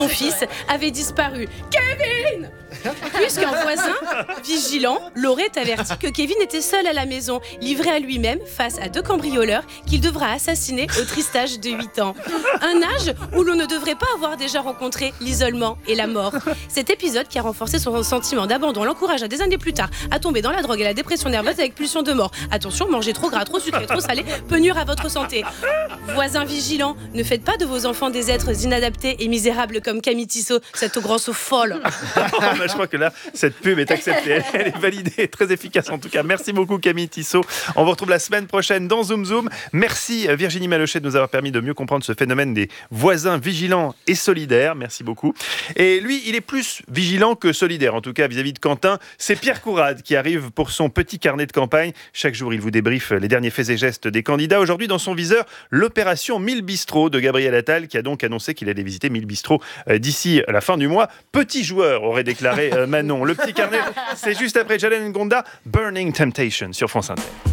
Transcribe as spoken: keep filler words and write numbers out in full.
Mon fils avait disparu. Kevin! Puisqu'un voisin vigilant l'aurait averti que Kevin était seul à la maison, livré à lui-même face à deux cambrioleurs qu'il devra assassiner au triste âge de huit ans. Un âge où l'on ne devrait pas avoir déjà rencontré l'isolement et la mort. Cet épisode qui a renforcé son sentiment d'abandon l'encourage à des années plus tard à tomber dans la drogue et la dépression nerveuse avec pulsion de mort. Attention, manger trop gras, trop sucré, trop salé peut nuire à votre santé. Voisins vigilants, ne faites pas de vos enfants des êtres inadaptés et misérables comme Camille Tissot, cette grosse folle. Bah, je crois que là, cette pub est acceptée. Elle est validée, très efficace en tout cas. Merci beaucoup Camille Tissot. On vous retrouve la semaine prochaine dans Zoom Zoom. Merci Virginie Malochet de nous avoir permis de mieux comprendre ce phénomène des voisins vigilants et solidaires. Merci beaucoup. Et lui, il est plus vigilant que solidaire, en tout cas vis-à-vis de Quentin. C'est Pierre Courade qui arrive pour son petit carnet de campagne. Chaque jour, il vous débriefe les derniers faits et gestes des candidats. Aujourd'hui, dans son viseur, l'opération mille Bistrots de Gabriel Attal, qui a donc annoncé qu'il allait visiter mille Bistrots d'ici la fin du mois. Petit joueur, aurait déclaré Manon. Le petit carnet, c'est juste après Jalen Ngonda, Burning Temptation sur France Inter.